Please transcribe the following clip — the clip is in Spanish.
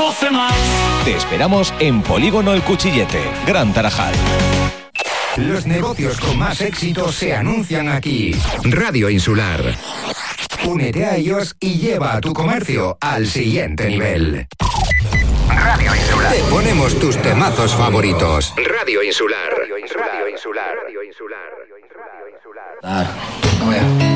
Te esperamos en Polígono El Cuchillete, Gran Tarajal. Los negocios con más éxito se anuncian aquí. Radio Insular. Únete a ellos y lleva a tu comercio al siguiente nivel. Radio Insular. Te ponemos tus temazos favoritos. Radio Insular. Radio Insular. Radio Insular. Radio Insular. Radio Insular.